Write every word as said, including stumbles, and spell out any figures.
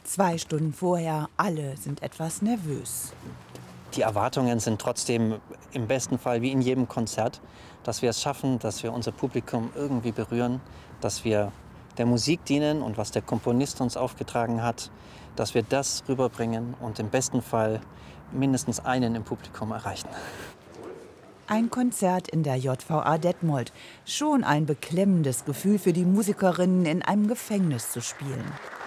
Zwei Stunden vorher, alle sind etwas nervös. Die Erwartungen sind trotzdem im besten Fall wie in jedem Konzert, dass wir es schaffen, dass wir unser Publikum irgendwie berühren, dass wir der Musik dienen und was der Komponist uns aufgetragen hat, dass wir das rüberbringen und im besten Fall mindestens einen im Publikum erreichen. Ein Konzert in der J V A Detmold. Schon ein beklemmendes Gefühl für die Musikerinnen, in einem Gefängnis zu spielen.